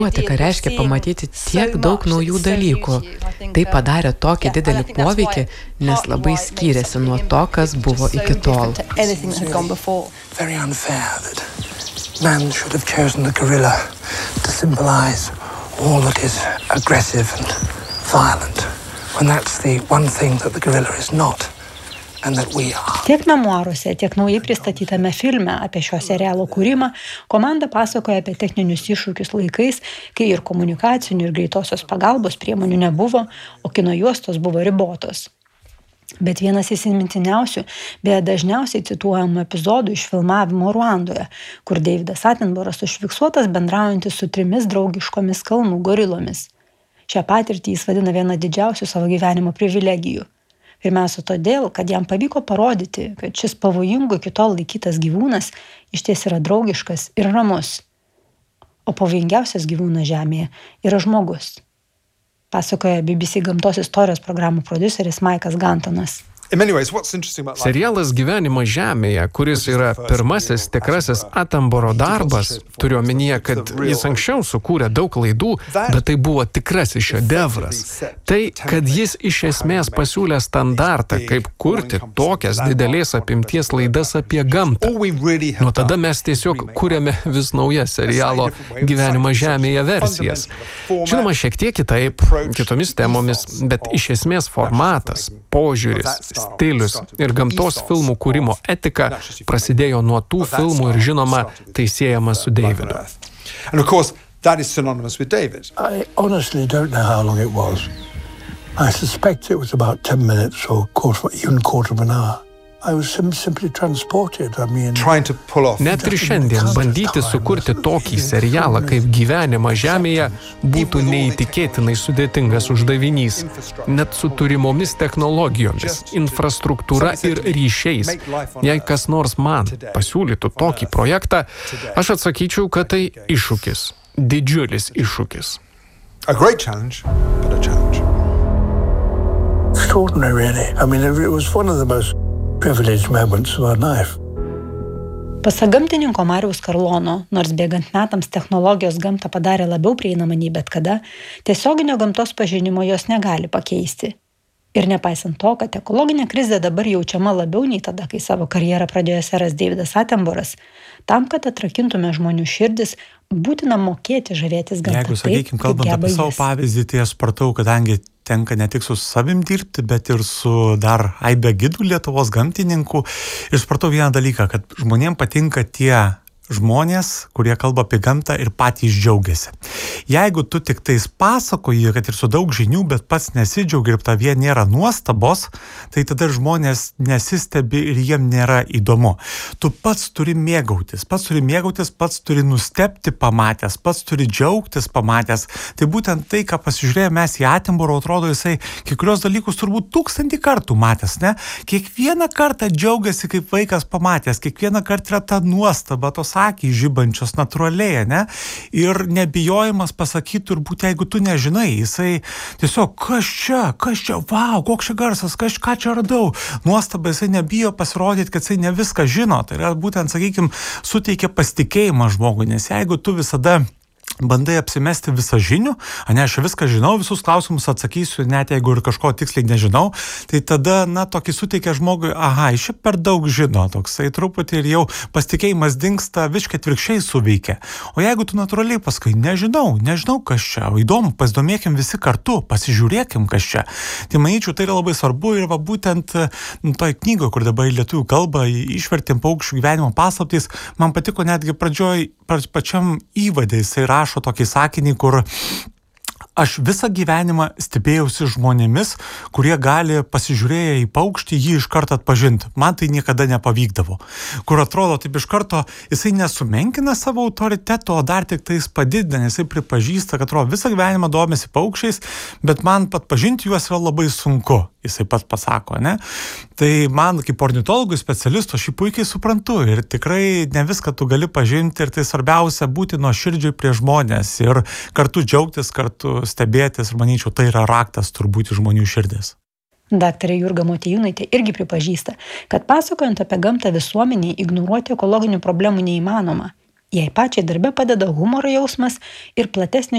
Ką reiškia pamatyti tiek daug naujų dalykų. Tai padarė tokį didelį poveikį, nes labai skyrėsi nuo to, kas buvo iki tol. Very unfair that man should have chosen the gorilla to symbolize all that is aggressive and violent, when that's the one thing that the gorilla is not. Tiek memuaruose, tiek naujai pristatytame filme apie šio serialo kūrimą komanda pasakoja apie techninius iššūkius laikais, kai ir komunikacinių ir greitosios pagalbos priemonių nebuvo, o kino juostos buvo ribotos. Bet vienas įsimintiniausių, beje dažniausiai cituojamų epizodų iš filmavimo Ruandoje, kur Davidas Attenboroughas užfiksuotas bendraujantis su 3 draugiškomis kalnų gorilomis. Šią patirtį jis vadina viena didžiausių savo gyvenimo privilegijų. Pirmiausia todėl, kad jam pavyko parodyti, kad šis pavojingu iki tol laikytas gyvūnas išties yra draugiškas ir ramus. O pavojingiausias gyvūnas žemėje yra žmogus. Pasakoja BBC gamtos istorijos programų prodiuseris Maikas Gantonas. Serialas Gyvenimas žemėje, kuris yra pirmasis tikrasis Attenborough darbas, turiu omenyje, kad jis anksčiau sukūrė daug klaidų, bet tai buvo tikrasis šedevras. Tai, kad jis iš esmės pasiūlė standartą, kaip kurti tokias didelės apimties laidas apie gamtą. Nuo tada mes tiesiog kūrėme vis naujas serialo Gyvenimas žemėje versijas. Žinoma, šiek tiek kitaip, kitomis temomis, bet iš esmės formatas, požiūris, stilius ir gamtos filmų kūrimo etika prasidėjo nuo tų filmų ir žinoma, tai siejama su Davidu. And of course, that is synonymous with David. I honestly don't know how long it was. I suspect it was about 10 minutes or even quarter of an hour. I was simply transported. Net ir šiandien bandyti sukurti tokį serialą kaip Gyvenimas žemėje būtų neįtikėtinai sudėtingas uždavinys. Net su turimomis technologijomis, infrastruktūra ir ryšiais. Jei kas nors man pasiūlytų tokį projektą, aš atsakyčiau, kad tai iššūkis. Didžiulis iššūkis. A great challenge, but a challenge. Extraordinary, really. I mean, it was one of the most privileged moments of our life. Pasak gamtininko Mariaus Karlono, nors bėgant metams technologijos gamtą padarė labiau prieinamą nei bet kada, tiesioginio gamtos pažinimo jos negali pakeisti. Ir nepaisant to, kad ekologinė krizė dabar jaučiama labiau nei tada, kai savo karjerą pradėjo seras Davidas Attenboroughas, tam, kad atrakintume žmonių širdis, būtina mokėti žavėtis gamtą. Jeigu, sakykim, kalbant apie savo pavyzdį, tai aš supratau, kadangi tenka ne tik su savim dirbti, bet ir su dar aibe gidų Lietuvos gamtininkų. Ir supratau vieną dalyką, kad žmonėms patinka tie žmonės, kurie kalba apie gamtą ir patys džiaugiasi. Jeigu tu tik tais pasakoji, kad ir su daug žinių, bet pats nesidžiaugi ir tavie nėra nuostabos, tai tada žmonės nesistebi ir jiem nėra įdomu. Tu pats turi mėgautis, pats turi nustebti pamatęs, pats turi džiaugtis pamatęs. Tai būtent tai, ką pasižiūrėjome mes į Attenborough, atrodo jisai kiekvienos dalykus turbūt 1000 kartų matęs, ne? Kiekvieną kartą džiaugiasi kaip vaikas pamatęs, kiekvieną kartą yra ta nuostaba, tos akys žibančios natūraliai, ne? Ir nebijojimas pasakyti turbūt, jeigu tu nežinai, jisai tiesiog, kas čia, vau, koks čia garsas, ką čia radau. Nuostaba, jisai nebijo pasirodyti, kad jisai ne viską žino. Tai yra būtent, sakykime, suteikia pasitikėjimą žmogui, nes jeigu tu visada bandai apsimesti visažiniu, aš viską žinau, visus klausimus atsakysiu, net jeigu ir kažko tiksliai nežinau, tai tada, tokį suteikia žmogui, iš čia per daug žino, toksai truputį ir jau pasitikėjimas dingsta, visiškai atvirkščiai suveikia. O jeigu tu natūraliai paskui, nežinau, kas čia, įdomu, pasidomėkim visi kartu, pasižiūrėkim, kas čia. Tai manyčiau, tai yra labai svarbu ir būtent toj knygoje, kur dabar į lietuvių kalbą išvertėm Paukščių gyvenimo paslaptys, man patiko netgi pradžioj, pačiam įvade, jisai rašo tokį sakinį, kur aš visą gyvenimą stebėjausi žmonėmis, kurie gali pasižiūrėję į paukštį jį iš karto atpažinti. Man tai niekada nepavykdavo. Kur atrodo, taip iš karto jisai nesumenkina savo autoriteto, o dar tik tais padidina, jisai pripažįsta, kad atrodo, visą gyvenimą domisi paukščiais, bet man pažinti juos yra labai sunku. Jisai pats pasako, ne? Tai man kaip ornitologų specialistų aš jį puikiai suprantu ir tikrai ne viską tu gali pažinti ir tai svarbiausia būti nuoširdžiai prie žmonės ir kartu džiaugtis, kartu stebėtis ir manyčiau, tai yra raktas turbūt į žmonių širdis. Daktarė Jurga Motiejūnaitė irgi pripažįsta, kad pasakojant apie gamtą visuomeniai ignoruoti ekologinių problemų neįmanoma. Jai pačiai darbe padeda humoro jausmas ir platesnė